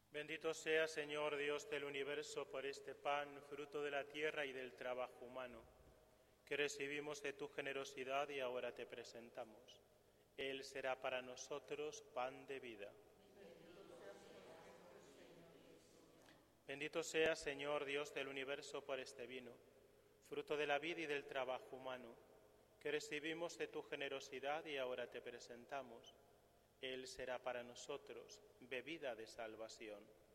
Bendito sea, Señor Dios del universo, por este pan, fruto de la tierra y del trabajo humano, que recibimos de tu generosidad y ahora te presentamos. Él será para nosotros pan de vida. Bendito sea, Señor Dios del universo, por este vino, fruto de la vid y del trabajo humano, que recibimos de tu generosidad y ahora te presentamos. Él será para nosotros bebida de salvación.